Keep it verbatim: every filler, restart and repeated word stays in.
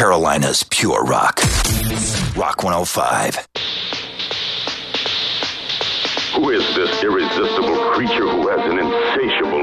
Carolina's pure rock. Rock one oh five. Who is this irresistible creature who has an insatiable